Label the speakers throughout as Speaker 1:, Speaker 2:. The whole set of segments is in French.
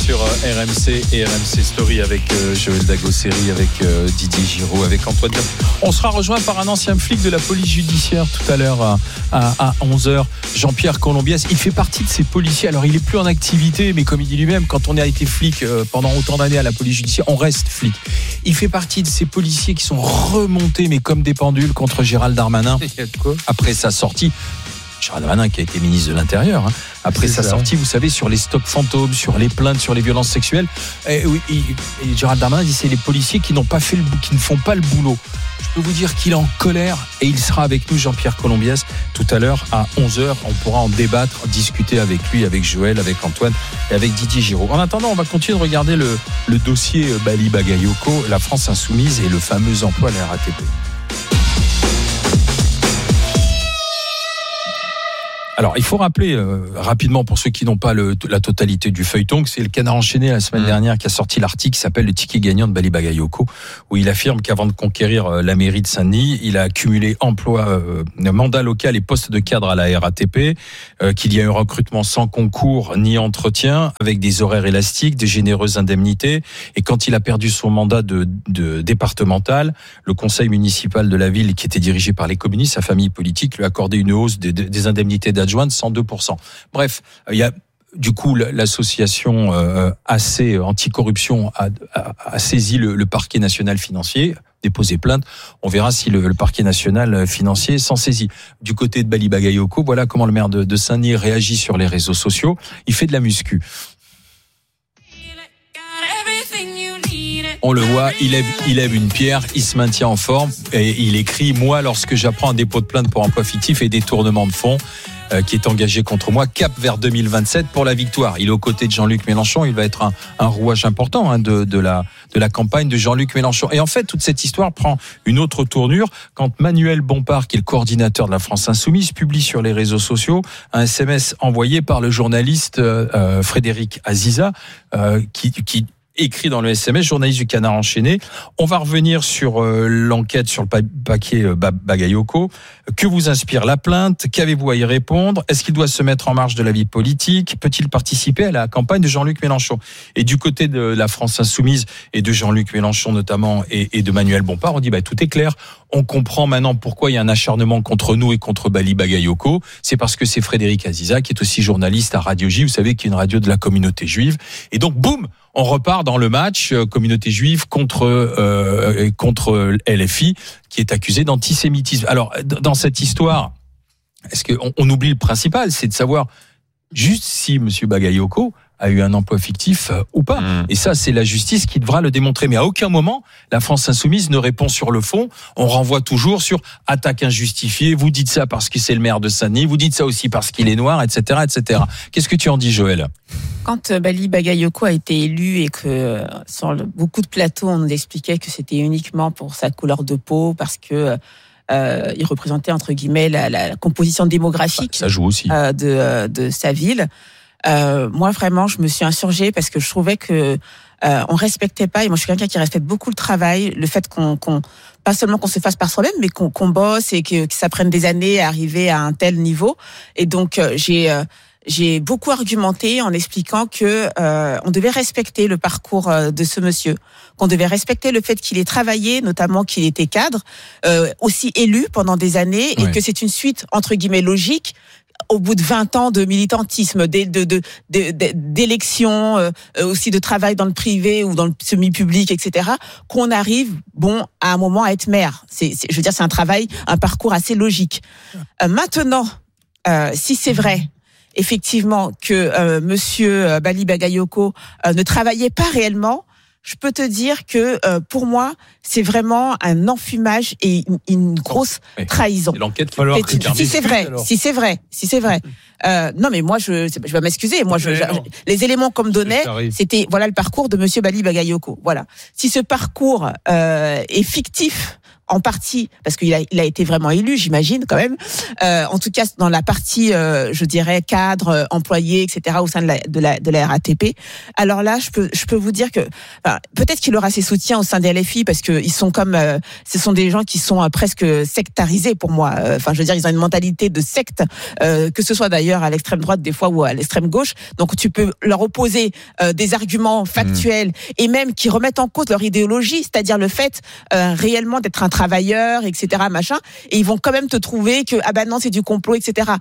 Speaker 1: sur RMC et RMC Story avec Joël Dagosseri, avec Didier Giraud, avec Antoine. On sera rejoint par un ancien flic de la police judiciaire tout à l'heure à 11h, Jean-Pierre Colombiès. Il fait partie de ces policiers. Alors il est plus en activité, mais comme il dit lui-même, quand on a été flic pendant autant d'années à la police judiciaire, on reste flic. Il fait partie de ces policiers qui sont remontés, mais comme des pendules, contre Gérald Darmanin après sa sortie. Gérald Darmanin qui a été ministre de l'Intérieur, après sa sortie, vous savez, sur les stocks fantômes, sur les plaintes, sur les violences sexuelles. Et Gérald Darmanin dit c'est les policiers qui ne font pas le boulot. Je peux vous dire qu'il est en colère et il sera avec nous, Jean-Pierre Colombiès, tout à l'heure à 11h. On pourra en débattre, discuter avec lui, avec Joël, avec Antoine et avec Didier Giraud. En attendant, on va continuer de regarder le dossier Bali Bagayoko, la France insoumise et le fameux emploi à la RATP. Alors, il faut rappeler rapidement, pour ceux qui n'ont pas la totalité du feuilleton, que c'est le Canard enchaîné la semaine dernière qui a sorti l'article qui s'appelle « Le ticket gagnant de Bali Bagayoko », où il affirme qu'avant de conquérir la mairie de Saint-Denis, il a accumulé mandat local et poste de cadre à la RATP, qu'il y a eu un recrutement sans concours ni entretien, avec des horaires élastiques, des généreuses indemnités. Et quand il a perdu son mandat de départemental, le conseil municipal de la ville, qui était dirigé par les communistes, sa famille politique, lui a accordé une hausse des indemnités d'adjoint de 102%. Bref, il y a du coup l'association AC anticorruption a saisi le parquet national financier, déposé plainte. On verra si le parquet national financier s'en saisit. Du côté de Bali Bagayoko, voilà comment le maire de Saint-Denis réagit sur les réseaux sociaux. Il fait de la muscu. On le voit, il lève une pierre, il se maintient en forme et il écrit « Moi, lorsque j'apprends un dépôt de plainte pour emploi fictif et détournement de fonds, qui est engagé contre moi, cap vers 2027 pour la victoire. » Il est aux côtés de Jean-Luc Mélenchon, il va être un rouage important de la campagne de Jean-Luc Mélenchon. Et en fait, toute cette histoire prend une autre tournure quand Manuel Bompard, qui est le coordinateur de la France Insoumise, publie sur les réseaux sociaux un SMS envoyé par le journaliste Frédéric Aziza, qui écrit dans le SMS, journaliste du Canard enchaîné. On va revenir sur l'enquête sur le paquet Bagayoko. Que vous inspire la plainte? Qu'avez-vous à y répondre? Est-ce qu'il doit se mettre en marge de la vie politique? Peut-il participer à la campagne de Jean-Luc Mélenchon? Et du côté de la France insoumise et de Jean-Luc Mélenchon notamment et de Manuel Bompard, on dit tout est clair. On comprend maintenant pourquoi il y a un acharnement contre nous et contre Bali Bagayoko. C'est parce que c'est Frédéric Aziza, qui est aussi journaliste à Radio J, vous savez, qui est une radio de la communauté juive. Et donc, boum, on repart dans le match communauté juive contre LFI, qui est accusé d'antisémitisme. Alors, dans cette histoire, est-ce qu'on oublie le principal, c'est de savoir juste si M. Bagayoko a eu un emploi fictif ou pas. Et ça, c'est la justice qui devra le démontrer. Mais à aucun moment, la France insoumise ne répond sur le fond. On renvoie toujours sur attaque injustifiée. Vous dites ça parce que c'est le maire de Saint-Denis. Vous dites ça aussi parce qu'il est noir, etc., etc. Qu'est-ce que tu en dis, Joël?
Speaker 2: Quand Bali Bagayoko a été élu et que sur beaucoup de plateaux, on nous expliquait que c'était uniquement pour sa couleur de peau, parce que il représentait entre guillemets la composition démographique
Speaker 1: ça joue aussi.
Speaker 2: De sa ville. Moi vraiment, je me suis insurgée parce que je trouvais que on respectait pas, et moi je suis quelqu'un qui respecte beaucoup le travail, le fait qu'on pas seulement qu'on se fasse par soi-même, mais qu'on bosse et que ça prenne des années à arriver à un tel niveau. Et donc j'ai beaucoup argumenté en expliquant que on devait respecter le parcours de ce monsieur, qu'on devait respecter le fait qu'il ait travaillé, notamment qu'il était cadre, aussi élu pendant des années, et que c'est une suite entre guillemets logique au bout de 20 ans de militantisme, d'élections, aussi de travail dans le privé ou dans le semi-public, etc., qu'on arrive, à un moment à être maire. Je veux dire, c'est un parcours assez logique. Maintenant, si c'est vrai, effectivement, que monsieur Bali Bagayoko ne travaillait pas réellement, je peux te dire que pour moi, c'est vraiment un enfumage et une grosse trahison.
Speaker 1: C'est l'enquête
Speaker 2: qui si c'est vrai. Non, mais moi, je vais m'excuser. Moi, les éléments qu'on me donnait, c'était voilà le parcours de monsieur Bali Bagayoko. Voilà. Si ce parcours est fictif, en partie, parce qu'il a été vraiment élu, j'imagine quand même. En tout cas, dans la partie, je dirais cadre, employé, etc. au sein de la RATP. Alors là, je peux vous dire que peut-être qu'il aura ses soutiens au sein des LFI parce que ils sont comme, ce sont des gens qui sont presque sectarisés pour moi. Enfin, je veux dire, ils ont une mentalité de secte, que ce soit d'ailleurs à l'extrême droite des fois ou à l'extrême gauche. Donc tu peux leur opposer des arguments factuels et même qui remettent en cause leur idéologie, c'est-à-dire le fait réellement d'être un travailleur, etc. machin. Et ils vont quand même te trouver que non, c'est du complot, etc.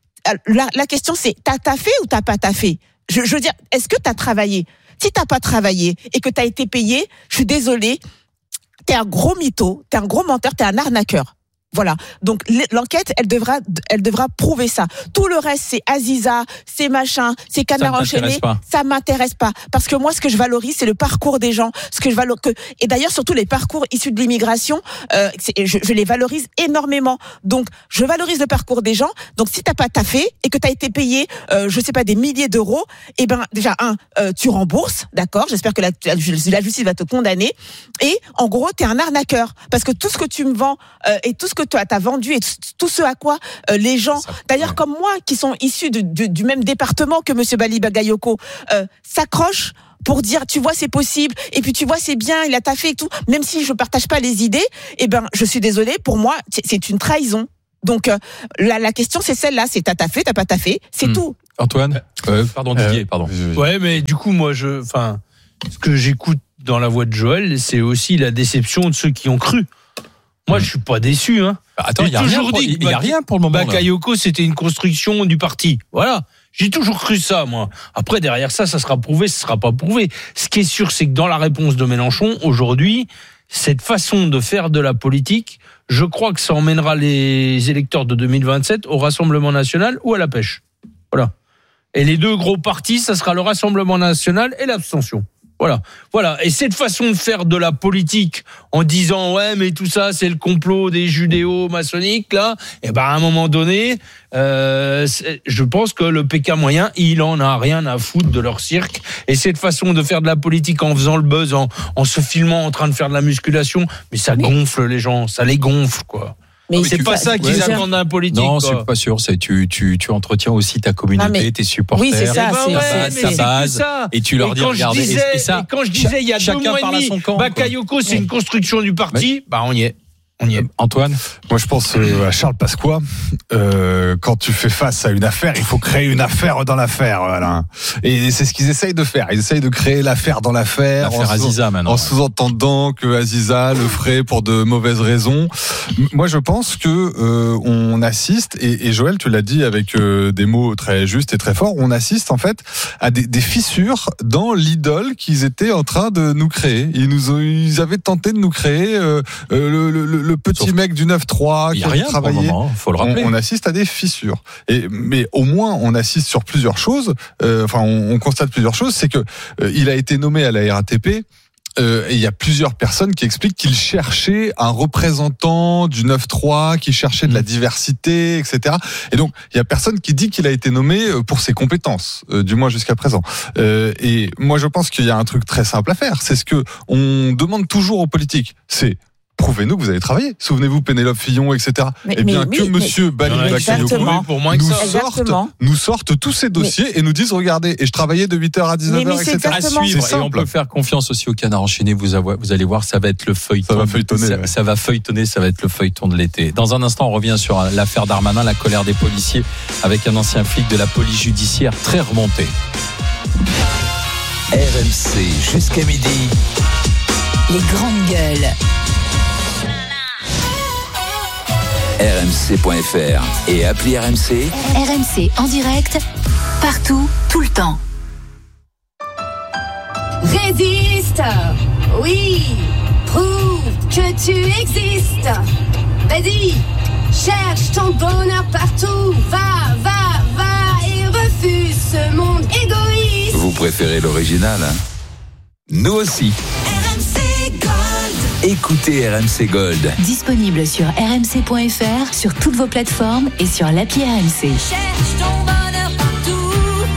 Speaker 2: La question c'est, t'as taffé ou t'as pas taffé? Je veux dire, est-ce que t'as travaillé? Si t'as pas travaillé et que t'as été payé, je suis désolée, t'es un gros mytho, t'es un gros menteur, t'es un arnaqueur. Voilà. Donc l'enquête, elle devra prouver ça. Tout le reste, c'est Aziza, c'est machin, c'est canard enchaîné. Ça m'intéresse pas. Parce que moi, ce que je valorise, c'est le parcours des gens. Et d'ailleurs, surtout les parcours issus de l'immigration, je les valorise énormément. Donc, je valorise le parcours des gens. Donc, si t'as pas taffé et que t'as été payé, je sais pas, des milliers d'euros, déjà, tu rembourses, d'accord? J'espère que la justice va te condamner. Et, en gros, t'es un arnaqueur. Parce que tout ce que tu me vends, et tout ce que tu as vendu et tout ce à quoi les gens, d'ailleurs comme moi, qui sont issus du même département que monsieur Bali Bagayoko, s'accrochent pour dire, tu vois, c'est possible, et puis tu vois, c'est bien, il a taffé et tout, même si je partage pas les idées, je suis désolée, pour moi, c'est une trahison. Donc, la question, c'est celle-là, c'est t'as taffé, t'as pas taffé, c'est tout.
Speaker 1: Antoine, Didier, pardon.
Speaker 3: Ouais, mais du coup, moi, ce que j'écoute dans la voix de Joël, c'est aussi la déception de ceux qui ont cru. Moi, je suis pas déçu.
Speaker 1: Attends, il y a rien pour le moment.
Speaker 3: Bakayoko, c'était une construction du parti. Voilà. J'ai toujours cru ça, moi. Après, derrière ça sera prouvé, ça sera pas prouvé. Ce qui est sûr, c'est que dans la réponse de Mélenchon, aujourd'hui, cette façon de faire de la politique, je crois que ça emmènera les électeurs de 2027 au Rassemblement national ou à la pêche. Voilà. Et les deux gros partis, ça sera le Rassemblement national et l'abstention. Voilà. Et cette façon de faire de la politique en disant ouais mais tout ça c'est le complot des judéo-maçonniques là, à un moment donné, je pense que le Pékin moyen il en a rien à foutre de leur cirque. Et cette façon de faire de la politique en faisant le buzz, en se filmant en train de faire de la musculation, mais ça gonfle les gens, ça les gonfle quoi. Mais c'est pas ça qu'ils attendent d'un politique.
Speaker 1: Non,
Speaker 3: quoi.
Speaker 1: c'est pas sûr. Tu entretiens aussi ta communauté, tes supporters,
Speaker 2: oui, c'est ça,
Speaker 1: ta base, et tu leur dis regardez.
Speaker 3: Et quand je disais il y a 2 mois et demi, Bakayoko c'est une construction du parti, on y est.
Speaker 1: Antoine,
Speaker 4: moi je pense à Charles Pasqua. Quand tu fais face à une affaire, il faut créer une affaire dans l'affaire. Voilà. Et c'est ce qu'ils essayent de faire. Ils essayent de créer l'affaire dans l'affaire.
Speaker 1: L'affaire Aziza maintenant.
Speaker 4: En sous-entendant que Aziza le ferait pour de mauvaises raisons. Moi je pense que on assiste, et Joël tu l'as dit avec des mots très justes et très forts, on assiste en fait à des fissures dans l'idole qu'ils étaient en train de nous créer. Ils avaient tenté de nous créer le petit mec du 9-3 qui a travaillé.
Speaker 1: Faut le rappeler.
Speaker 4: On assiste à des fissures. Mais au moins, on assiste sur plusieurs choses. On constate plusieurs choses. C'est que il a été nommé à la RATP. Et il y a plusieurs personnes qui expliquent qu'il cherchait un représentant du 9-3, qui cherchait de la diversité, etc. Et donc, il y a personne qui dit qu'il a été nommé pour ses compétences, du moins jusqu'à présent. Et moi, je pense qu'il y a un truc très simple à faire. C'est ce que on demande toujours aux politiques. C'est prouvez-nous que vous avez travaillé. Souvenez-vous, Pénélope Fillon, etc. Monsieur Bali Bagayoko nous sortent tous ces dossiers et nous disent regardez, et je travaillais de 8h à 19h, etc.
Speaker 1: À suivre, et on peut faire confiance aussi au Canard enchaîné. Vous allez voir, ça va être le feuilleton.
Speaker 4: Ça va feuilletonner.
Speaker 1: Ça va feuilletonner, ça va être le feuilleton de l'été. Dans un instant, on revient sur l'affaire Darmanin, la colère des policiers, avec un ancien flic de la police judiciaire très remonté.
Speaker 5: RMC jusqu'à midi.
Speaker 6: Les grandes gueules.
Speaker 5: RMC.fr et appli RMC.
Speaker 6: RMC en direct, partout, tout le temps.
Speaker 7: Résiste, oui, prouve que tu existes. Vas-y, cherche ton bonheur partout. Va et refuse ce monde égoïste.
Speaker 5: Vous préférez l'original, hein? Nous aussi. Écoutez RMC Gold.
Speaker 6: Disponible sur rmc.fr, sur toutes vos plateformes et sur l'appli RMC.
Speaker 7: Cherche ton bonheur partout.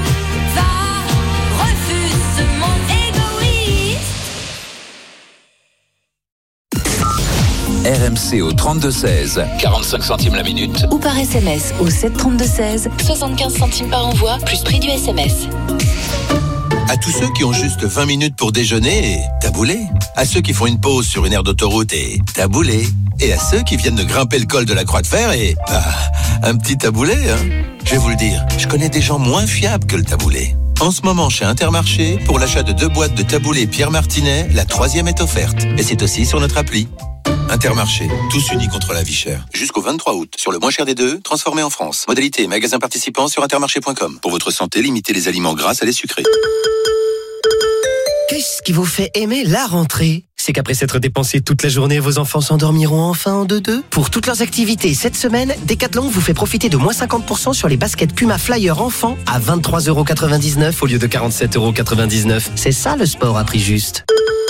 Speaker 7: Va, refuse ce monde égoïste.
Speaker 5: RMC au 32-16, 45 centimes la minute.
Speaker 6: Ou par SMS au 732-16, 75 centimes par envoi, plus prix du SMS.
Speaker 8: À tous ceux qui ont juste 20 minutes pour déjeuner et taboulé. À ceux qui font une pause sur une aire d'autoroute et taboulé. Et à ceux qui viennent de grimper le col de la Croix de Fer et... un petit taboulé, hein. Je vais vous le dire, je connais des gens moins fiables que le taboulé. En ce moment, chez Intermarché, pour l'achat de 2 boîtes de taboulé Pierre Martinet, la 3e est offerte. Et c'est aussi sur notre appli. Intermarché, tous unis contre la vie chère. Jusqu'au 23 août, sur le moins cher des deux, transformé en France. Modalité et magasin participant sur intermarché.com. Pour votre santé, limitez les aliments gras à les sucrés.
Speaker 9: Qu'est-ce qui vous fait aimer la rentrée ? C'est qu'après s'être dépensé toute la journée, vos enfants s'endormiront enfin en 2-2 ? Pour toutes leurs activités cette semaine, Decathlon vous fait profiter de moins 50% sur les baskets Puma Flyer enfants à 23,99€ au lieu de 47,99€. C'est ça le sport à prix juste.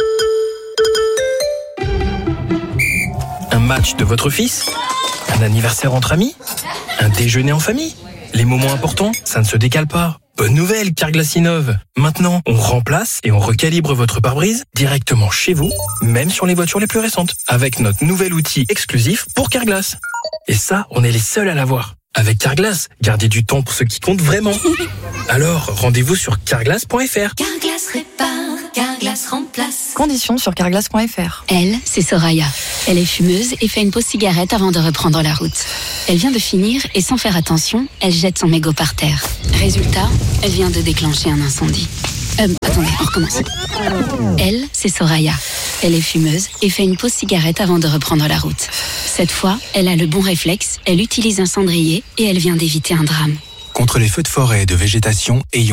Speaker 10: Un match de votre fils ? Un anniversaire entre amis ? Un déjeuner en famille ? Les moments importants, ça ne se décale pas. Bonne nouvelle, Carglass innove. Maintenant, on remplace et on recalibre votre pare-brise directement chez vous, même sur les voitures les plus récentes, avec notre nouvel outil exclusif pour Carglass. Et ça, on est les seuls à l'avoir. Avec Carglass, gardez du temps pour ce qui compte vraiment. Alors, rendez-vous sur carglass.fr.
Speaker 7: Carglass répare, Carglass remplace.
Speaker 11: Conditions sur carglass.fr.
Speaker 6: Elle, c'est Soraya. Elle est fumeuse et fait une pause cigarette avant de reprendre la route. Elle vient de finir et sans faire attention, elle jette son mégot par terre. Résultat, elle vient de déclencher un incendie. Attendez, on recommence. Elle, c'est Soraya. Elle est fumeuse et fait une pause cigarette avant de reprendre la route. Cette fois, elle a le bon réflexe, elle utilise un cendrier et elle vient d'éviter un drame.
Speaker 12: Contre les feux de forêt et de végétation, ayons